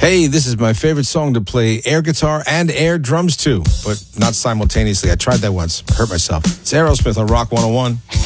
Hey, this is my favorite song to play air guitar and air drums to, but not simultaneously. I tried that once. Hurt myself. It's Aerosmith on Rock 101.